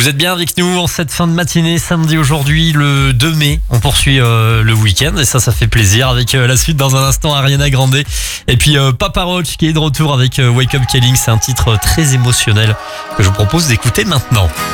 Vous êtes bien avec nous en cette fin de matinée, samedi aujourd'hui, le 2 mai. On poursuit le week-end et ça fait plaisir avec la suite dans un instant Ariana Grande. Et puis Papa Roach qui est de retour avec Wake Up Calling. C'est un titre très émotionnel que je vous propose d'écouter maintenant.